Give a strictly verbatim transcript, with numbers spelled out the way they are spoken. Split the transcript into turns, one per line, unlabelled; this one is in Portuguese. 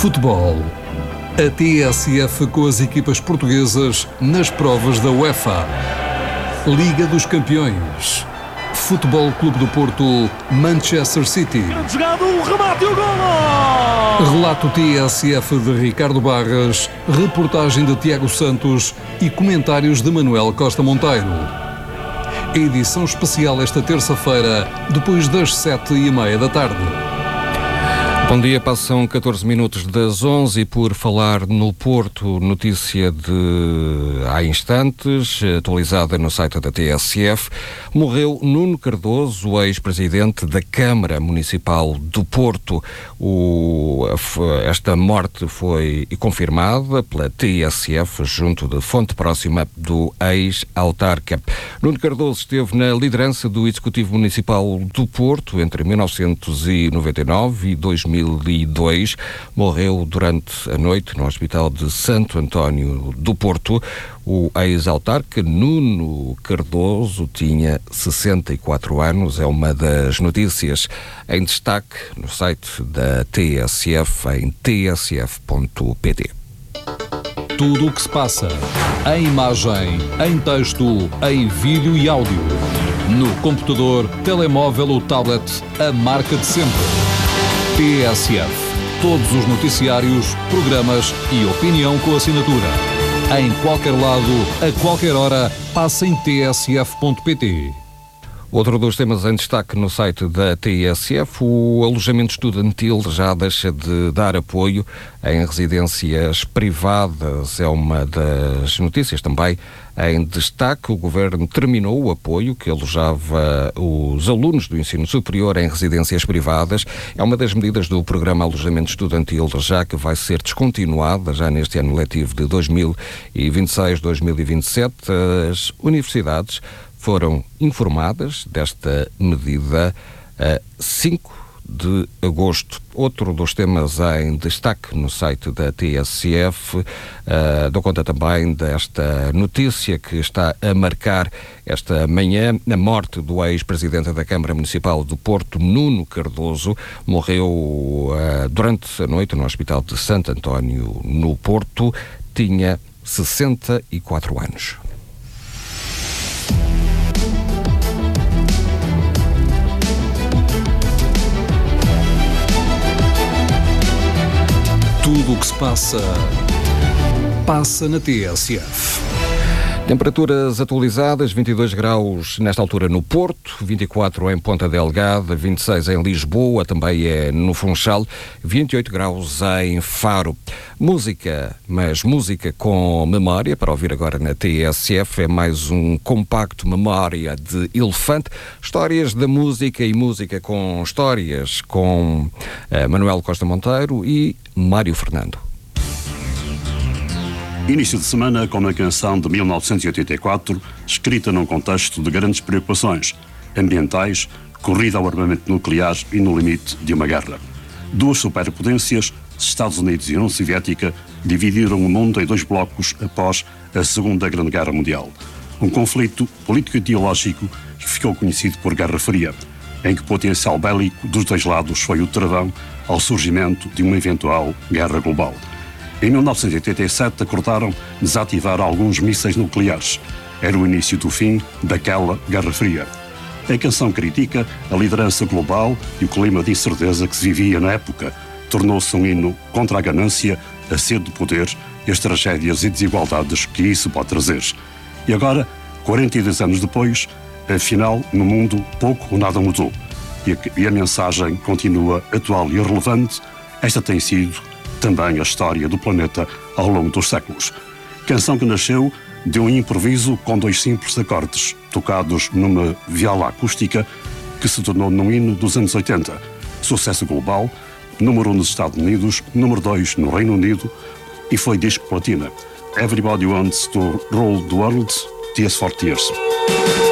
Futebol. A T S F com as equipas portuguesas nas provas da UEFA. Liga dos Campeões. Futebol Clube do Porto, Manchester City.
Jogado, o remate e o golo!
Relato T S F de Ricardo Barras, reportagem de Tiago Santos e comentários de Manuel Costa Monteiro. Edição especial esta terça-feira, depois das sete e meia da tarde.
Bom dia, passam catorze minutos das onze e por falar no Porto, notícia de há instantes, atualizada no site da T S F, morreu Nuno Cardoso, o ex-presidente da Câmara Municipal do Porto. O, esta morte foi confirmada pela T S F junto de fonte próxima do ex-autarca. Nuno Cardoso esteve na liderança do Executivo Municipal do Porto entre mil novecentos e noventa e nove e dois mil e dois. Morreu durante a noite no Hospital de Santo António do Porto. O ex-autarca Nuno Cardoso tinha sessenta e quatro anos. É uma das notícias em destaque no site da T S F em t s f ponto p t.
Tudo o que se passa, em imagem, em texto, em vídeo e áudio. No computador, telemóvel ou tablet, a marca de sempre. T S F. Todos os noticiários, programas e opinião com assinatura. Em qualquer lado, a qualquer hora, passa em t s f ponto p t.
Outro dos temas em destaque no site da T S F, o alojamento estudantil já deixa de dar apoio em residências privadas. É uma das notícias também em destaque. O Governo terminou o apoio que alojava os alunos do ensino superior em residências privadas. É uma das medidas do programa Alojamento Estudantil, já que vai ser descontinuada já neste ano letivo de dois mil e vinte e seis, dois mil e vinte e sete. As universidades foram informadas desta medida a cinco de agosto. Outro dos temas em destaque no site da T S F, uh, dou conta também desta notícia que está a marcar esta manhã, a morte do ex-presidente da Câmara Municipal do Porto, Nuno Cardoso. Morreu uh, durante a noite no Hospital de Santo António, no Porto. Tinha sessenta e quatro anos.
Tudo o que se passa, passa na T S F.
Temperaturas atualizadas, vinte e dois graus nesta altura no Porto, vinte e quatro em Ponta Delgada, vinte e seis em Lisboa, também é no Funchal, vinte e oito graus em Faro. Música, mas música com memória, para ouvir agora na T S F, é mais um compacto Memória de Elefante, histórias da música e música com histórias, com uh, Manuel Costa Monteiro e Mário Fernando.
Início de semana com uma canção de mil novecentos e oitenta e quatro, escrita num contexto de grandes preocupações ambientais, corrida ao armamento nuclear e no limite de uma guerra. Duas superpotências, Estados Unidos e União Soviética, dividiram o mundo em dois blocos após a Segunda Grande Guerra Mundial. Um conflito político-ideológico que ficou conhecido por Guerra Fria, em que o potencial bélico dos dois lados foi o travão ao surgimento de uma eventual guerra global. Em mil novecentos e oitenta e sete acordaram desativar alguns mísseis nucleares. Era o início do fim daquela Guerra Fria. A canção critica a liderança global e o clima de incerteza que se vivia na época. Tornou-se um hino contra a ganância, a sede de poder e as tragédias e desigualdades que isso pode trazer. E agora, quarenta e dois anos depois, afinal, no mundo pouco ou nada mudou. E a, e a mensagem continua atual e relevante. Esta tem sido também a história do planeta ao longo dos séculos. Canção que nasceu de um improviso com dois simples acordes, tocados numa viola acústica, que se tornou num hino dos anos oitenta. Sucesso global, número um nos Estados Unidos, número dois no Reino Unido e foi disco platina. Everybody Wants to Rule the World, Tears for Tears.